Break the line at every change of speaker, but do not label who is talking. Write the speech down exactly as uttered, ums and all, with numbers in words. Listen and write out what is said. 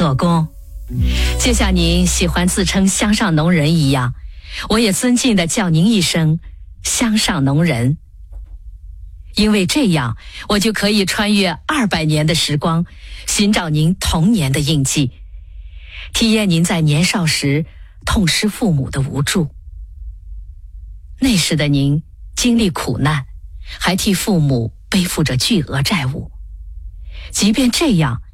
左公，就像您喜欢自称乡上农人一样，我也尊敬地叫您一声乡上农人。因为这样，我就可以穿越二百年的时光，寻找您童年的印记，体验您在年少时痛失父母的无助。那时的您经历苦难，还替父母背负着巨额债务。即便这样，